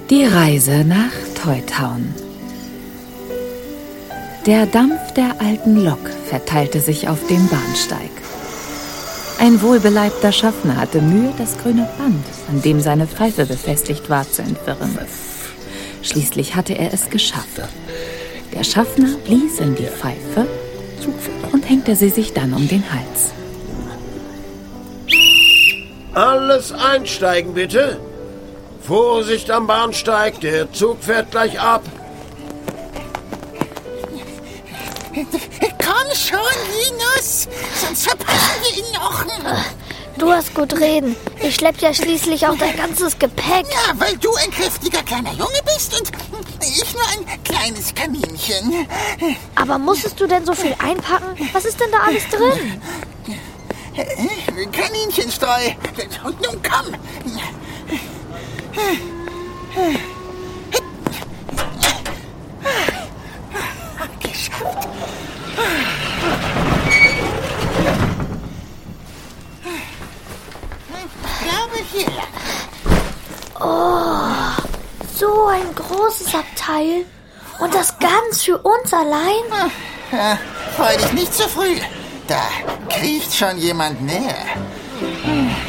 Die Reise nach Toy Town. Der Dampf der alten Lok verteilte sich auf dem Bahnsteig. Ein wohlbeleibter Schaffner hatte Mühe, das grüne Band, an dem seine Pfeife befestigt war, zu entwirren. Schließlich hatte er es geschafft. Der Schaffner blies in die Pfeife und hängte sie sich dann um den Hals. Alles einsteigen, bitte. Vorsicht am Bahnsteig, der Zug fährt gleich ab. Komm schon, Linus, sonst verpassen wir ihn noch. Du hast gut reden. Ich schlepp ja schließlich auch dein ganzes Gepäck. Ja, weil du ein kräftiger kleiner Junge bist und ich nur ein kleines Kaninchen. Aber musstest du denn so viel einpacken? Was ist denn da alles drin? Kaninchenstreu. Und nun komm. Geschafft. Ich glaube hier lang. Oh, so ein großes Abteil. Und das ganz für uns allein? Freu dich nicht zu früh. Da kriecht schon jemand näher.